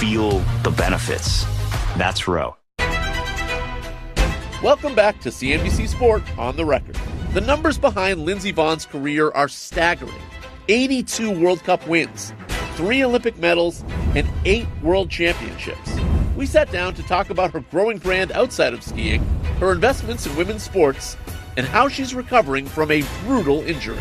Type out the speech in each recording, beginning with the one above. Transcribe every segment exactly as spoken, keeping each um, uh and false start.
feel the benefits. That's Roe. Welcome back to C N B C Sport on the Record. The numbers behind Lindsey Vohn's career are staggering. eighty-two World Cup wins, three Olympic medals, and eight World Championships. We sat down to talk about her growing brand outside of skiing, her investments in women's sports, and how she's recovering from a brutal injury.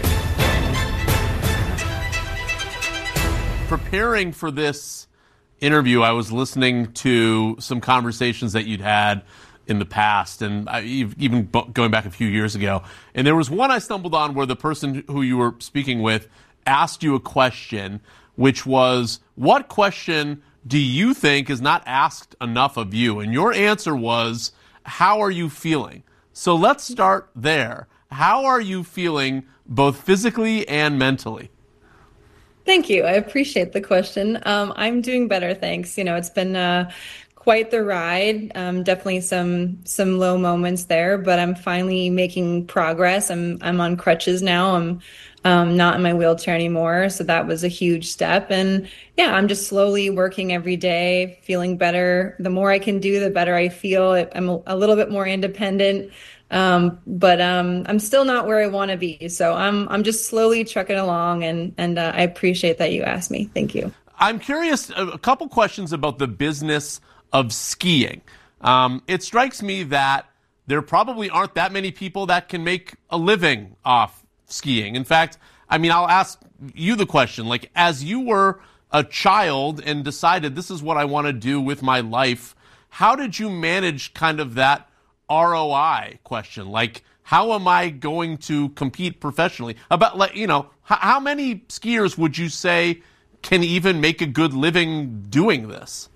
Preparing for this interview, I was listening to some conversations that you'd had in the past, and I, even going back a few years ago. And there was one I stumbled on where the person who you were speaking with asked you a question, which was, what question do you think is not asked enough of you? And your answer was, how are you feeling? So let's start there. How are you feeling both physically and mentally? Thank you. I appreciate the question. Um, I'm doing better, thanks. You know, it's been uh, quite the ride. Um, definitely some some low moments there, but I'm finally making progress. I'm I'm on crutches now. I'm um, not in my wheelchair anymore, so that was a huge step. And yeah, I'm just slowly working every day, feeling better. The more I can do, the better I feel. I'm a, a little bit more independent. Um, but, um, I'm still not where I want to be. So I'm, I'm just slowly trucking along, and, and, uh, I appreciate that you asked me. Thank you. I'm curious, a couple questions about the business of skiing. Um, it strikes me that there probably aren't that many people that can make a living off skiing. In fact, I mean, I'll ask you the question, like, as you were a child and decided this is what I want to do with my life, how did you manage kind of that R O I question? Like, how am I going to compete professionally? About, like, you know, h- how many skiers would you say can even make a good living doing this?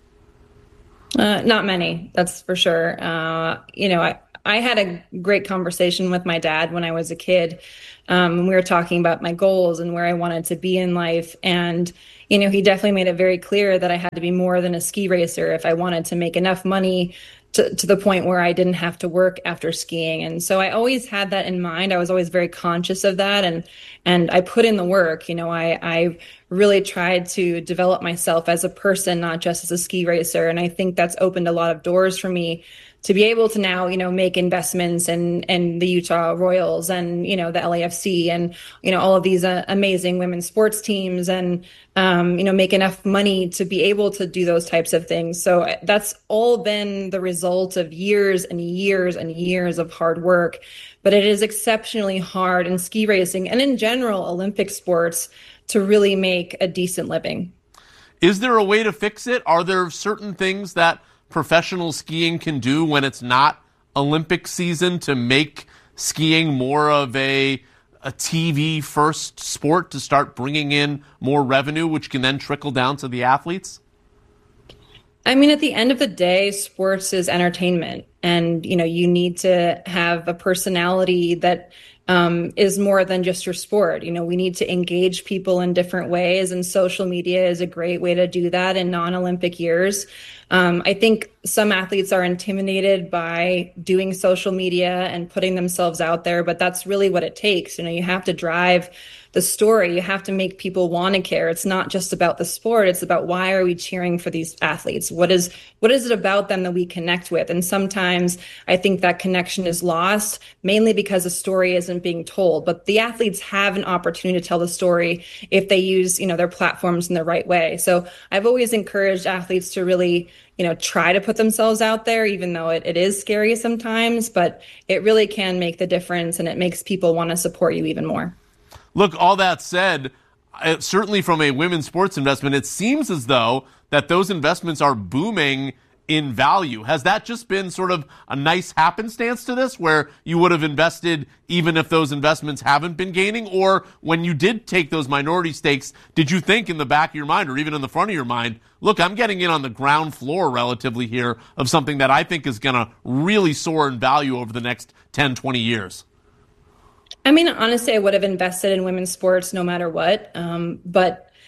Uh, not many, that's for sure. Uh, you know, I, I had a great conversation with my dad when I was a kid. Um, and we were talking about my goals and where I wanted to be in life. And, you know, he definitely made it very clear that I had to be more than a ski racer if I wanted to make enough money To, to the point where I didn't have to work after skiing. And so I always had that in mind. I was always very conscious of that. And, and I put in the work. You know, I, I really tried to develop myself as a person, not just as a ski racer. And I think that's opened a lot of doors for me to be able to now, you know, make investments in, in the Utah Royals and, you know, the L A F C and, you know, all of these uh, amazing women's sports teams and, um, you know, make enough money to be able to do those types of things. So that's all been the result of years and years and years of hard work. But it is exceptionally hard in ski racing and in general Olympic sports to really make a decent living. Is there a way to fix it? Are there certain things that professional skiing can do when it's not Olympic season to make skiing more of a a T V first sport to start bringing in more revenue, which can then trickle down to the athletes? I mean, at the end of the day, sports is entertainment, and, you know, you need to have a personality that um, is more than just your sport. You know, we need to engage people in different ways, and social media is a great way to do that in non-Olympic years. Um, I think some athletes are intimidated by doing social media and putting themselves out there, but that's really what it takes. You know, you have to drive the story. You have to make people want to care. It's not just about the sport. It's about, why are we cheering for these athletes? What is, what is it about them that we connect with? And sometimes I think that connection is lost, mainly because the story isn't being told. But the athletes have an opportunity to tell the story if they use, you know, their platforms in the right way. So I've always encouraged athletes to really, you know, try to put themselves out there, even though it, it is scary sometimes, but it really can make the difference, and it makes people want to support you even more. Look, all that said, certainly from a women's sports investment, it seems as though that those investments are booming in value. Has that just been sort of a nice happenstance to this, where you would have invested even if those investments haven't been gaining? Or when you did take those minority stakes, did you think in the back of your mind, or even in the front of your mind, look, I'm getting in on the ground floor relatively here of something that I think is going to really soar in value over the next ten, twenty years? I mean, honestly, I would have invested in women's sports no matter what. Um, but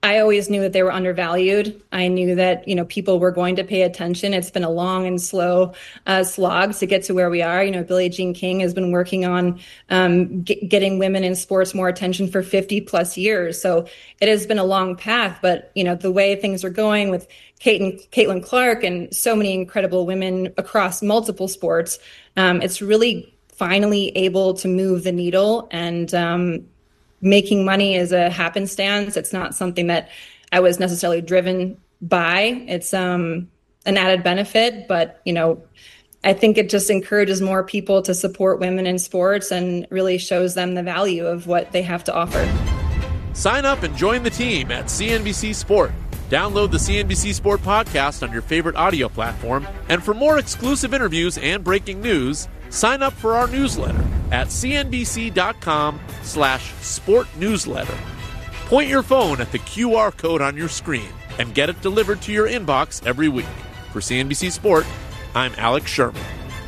I always knew that they were undervalued. I knew that, you know, people were going to pay attention. It's been a long and slow uh, slog to get to where we are. You know, Billie Jean King has been working on um, g- getting women in sports more attention for fifty plus years. So it has been a long path, but, you know, the way things are going with Caitlin, Caitlin Clark and so many incredible women across multiple sports, um, it's really finally able to move the needle, and um, making money is a happenstance. It's not something that I was necessarily driven by. It's um, an added benefit, but, you know, I think it just encourages more people to support women in sports and really shows them the value of what they have to offer. Sign up and join the team at C N B C Sport. Download the C N B C Sport podcast on your favorite audio platform. And for more exclusive interviews and breaking news, sign up for our newsletter at cnbc.com slash sport newsletter. Point your phone at the Q R code on your screen and get it delivered to your inbox every week. For C N B C Sport, I'm Alex Sherman.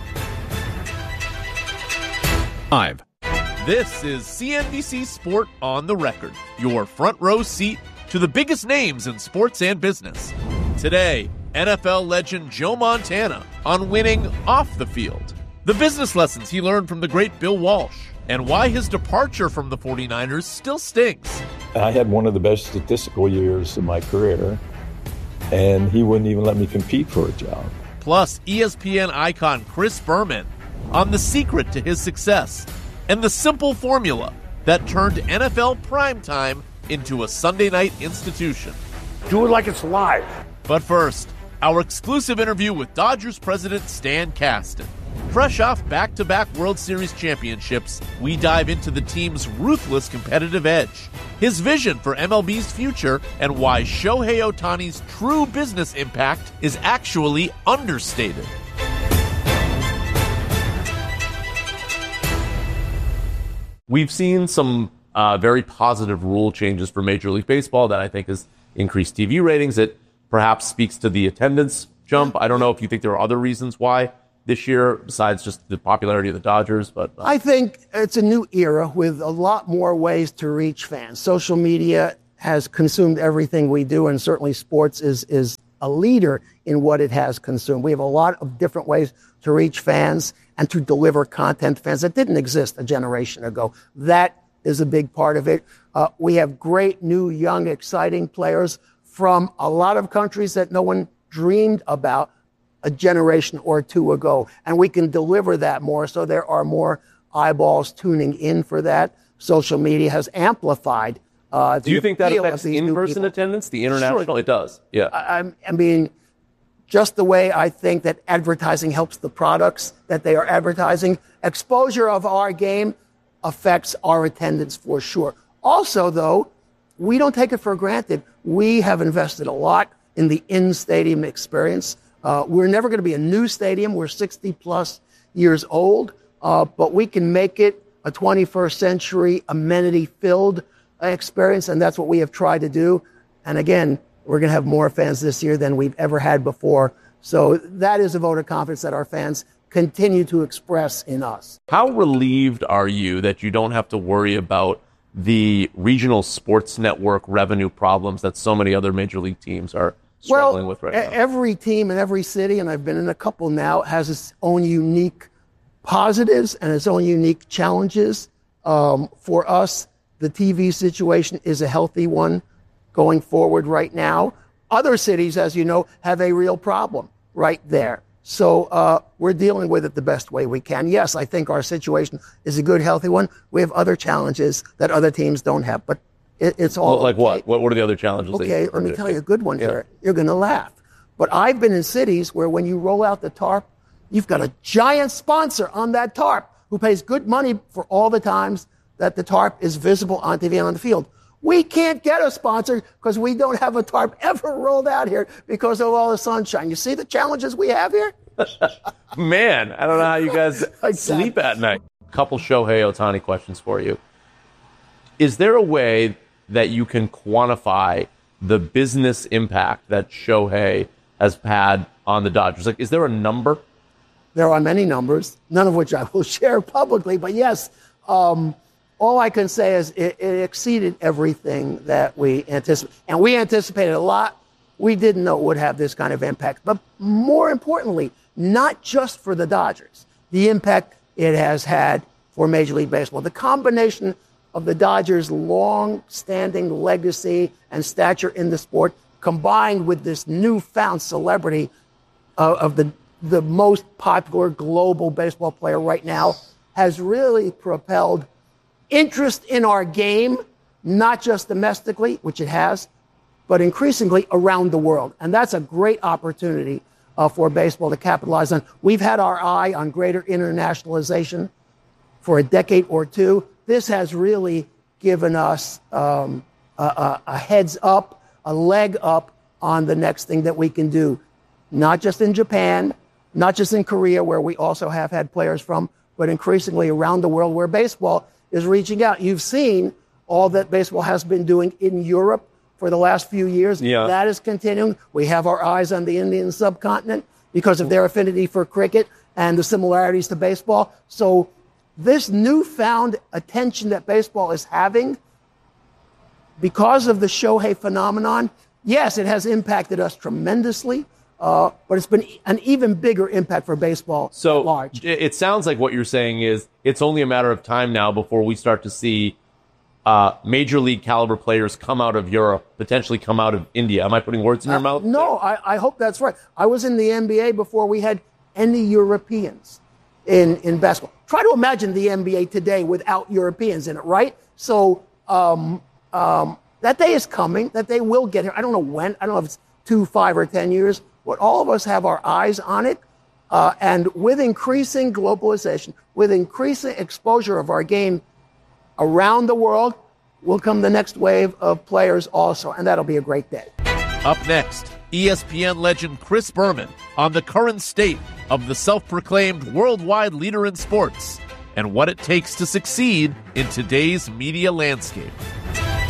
Live. This is C N B C Sport on the Record, your front row seat to the biggest names in sports and business. Today, N F L legend Joe Montana on winning off the field, the business lessons he learned from the great Bill Walsh, and why his departure from the 49ers still stings. I had one of the best statistical years of my career, and he wouldn't even let me compete for a job. Plus, E S P N icon Chris Berman on the secret to his success and the simple formula that turned N F L primetime into a Sunday night institution. Do it like it's live. But first, our exclusive interview with Dodgers president Stan Kasten. Fresh off back-to-back World Series championships, we dive into the team's ruthless competitive edge, his vision for M L B's future, and why Shohei Ohtani's true business impact is actually understated. We've seen some uh, very positive rule changes for Major League Baseball that I think has increased T V ratings. It perhaps speaks to the attendance jump. I don't know if you think there are other reasons why this year besides just the popularity of the Dodgers, but uh. I think it's a new era with a lot more ways to reach fans. Social media has consumed everything we do, and certainly sports is is a leader in what it has consumed. We have a lot of different ways to reach fans and to deliver content to fans that didn't exist a generation ago. That is a big part of it. Uh, we have great, new, young, exciting players from a lot of countries that no one dreamed about a generation or two ago. And we can deliver that more, so there are more eyeballs tuning in for that. Social media has amplified uh, the Do you think that appeal affects of these new in-person people. attendance, the international? Sure. It does, yeah. I, I mean, just the way I think that advertising helps the products that they are advertising, exposure of our game affects our attendance for sure. Also, though, we don't take it for granted. We have invested a lot in the in-stadium experience. Uh, we're never going to be a new stadium. We're sixty plus years old, uh, but we can make it a twenty-first century amenity-filled experience, and that's what we have tried to do. And again, we're going to have more fans this year than we've ever had before. So that is a vote of confidence that our fans continue to express in us. How relieved are you that you don't have to worry about the regional sports network revenue problems that so many other major league teams are struggling well, with right now? now? Every team in every city, and I've been in a couple now, has its own unique positives and its own unique challenges. Um, for us, the T V situation is a healthy one going forward right now. Other cities, as you know, have a real problem right there. So uh, we're dealing with it the best way we can. Yes, I think our situation is a good, healthy one. We have other challenges that other teams don't have, but it, it's all well, like okay. what? what? What are the other challenges? Okay, that let me tell you a good one yeah. here. You're going to laugh. But I've been in cities where when you roll out the tarp, you've got a giant sponsor on that tarp who pays good money for all the times that the tarp is visible on T V and on the field. We can't get a sponsor because we don't have a tarp ever rolled out here because of all the sunshine. You see the challenges we have here? Man, I don't know how you guys Exactly. sleep at night. Couple Shohei Ohtani questions for you. Is there a way that you can quantify the business impact that Shohei has had on the Dodgers? Like, is there a number? There are many numbers, none of which I will share publicly, but yes, um, all I can say is it, it exceeded everything that we anticipated. And we anticipated a lot. We didn't know it would have this kind of impact. But more importantly, not just for the Dodgers, the impact it has had for Major League Baseball. The combination of the Dodgers' long-standing legacy and stature in the sport, combined with this newfound celebrity uh, of the, the most popular global baseball player right now, has really propelled interest in our game, not just domestically, which it has, but increasingly around the world. And that's a great opportunity uh, for baseball to capitalize on. We've had our eye on greater internationalization for a decade or two. This has really given us um, a, a, a heads up, a leg up on the next thing that we can do, not just in Japan, not just in Korea, where we also have had players from, but increasingly around the world where baseball is reaching out. You've seen all that baseball has been doing in Europe for the last few years. Yeah. That is continuing. We have our eyes on the Indian subcontinent because of their affinity for cricket and the similarities to baseball. So this newfound attention that baseball is having because of the Shohei phenomenon, yes, it has impacted us tremendously. Uh, but it's been an even bigger impact for baseball so at large. It sounds like what you're saying is it's only a matter of time now before we start to see uh, major league caliber players come out of Europe, potentially come out of India. Am I putting words in your uh, mouth? No, I, I hope that's right. I was in the N B A before we had any Europeans in, in basketball. Try to imagine the N B A today without Europeans in it, right? So um, um, that day is coming, that they will get here. I don't know when. I don't know if it's two, five, or ten years. But all of us have our eyes on it. Uh, and with increasing globalization, with increasing exposure of our game around the world, will come the next wave of players also. And that'll be a great day. Up next, E S P N legend Chris Berman on the current state of the self-proclaimed worldwide leader in sports and what it takes to succeed in today's media landscape.